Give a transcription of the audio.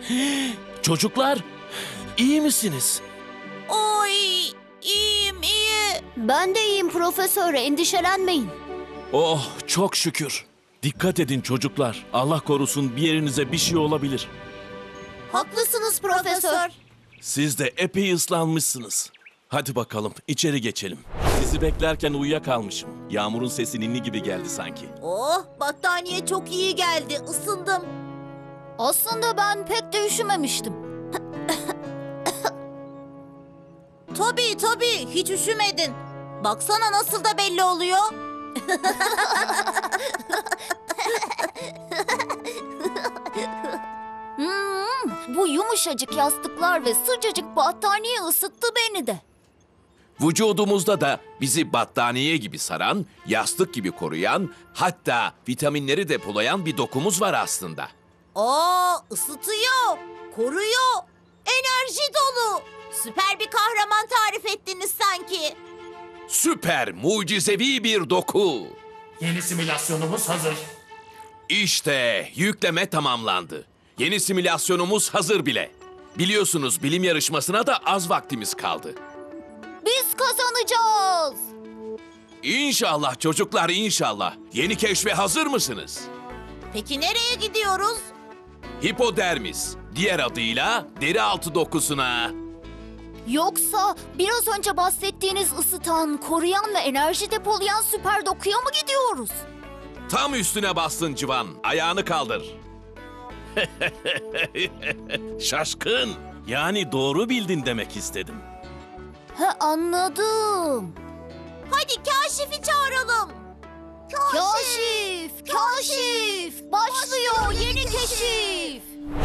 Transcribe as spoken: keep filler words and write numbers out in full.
Çocuklar, iyi misiniz? Oy, iyiyim iyi. Ben de iyiyim profesör, endişelenmeyin. Oh, çok şükür. Dikkat edin çocuklar. Allah korusun bir yerinize bir şey olabilir. Haklısınız profesör. Siz de epey ıslanmışsınız. Hadi bakalım içeri geçelim. Sizi beklerken uyuyakalmışım. Yağmurun sesi ninni gibi geldi sanki. Oh, battaniye çok iyi geldi. Isındım. Aslında ben pek de üşümemiştim. Tabii tabii, hiç üşümedin. Baksana nasıl da belli oluyor. Hmm, bu yumuşacık yastıklar ve sıcacık battaniye ısıttı beni de. Vücudumuzda da bizi battaniye gibi saran, yastık gibi koruyan, hatta vitaminleri depolayan bir dokumuz var aslında. Aa, ısıtıyor, koruyor, enerji dolu. Süper bir kahraman tarif ettiniz sanki. Süper, mucizevi bir doku. Yeni simülasyonumuz hazır. İşte yükleme tamamlandı. Yeni simülasyonumuz hazır bile. Biliyorsunuz bilim yarışmasına da az vaktimiz kaldı. Biz kazanacağız. İnşallah çocuklar, inşallah. Yeni keşfe hazır mısınız? Peki nereye gidiyoruz? Hipodermis, diğer adıyla deri altı dokusuna. Yoksa biraz önce bahsettiğiniz ısıtan, koruyan ve enerji depolayan süper dokuya mı gidiyoruz? Tam üstüne bastın Civan, ayağını kaldır. Şaşkın. Yani doğru bildin demek istedim. He, anladım. Hadi Kaşif'i çağıralım. Kaşif, kaşif, başlıyor yeni keşif.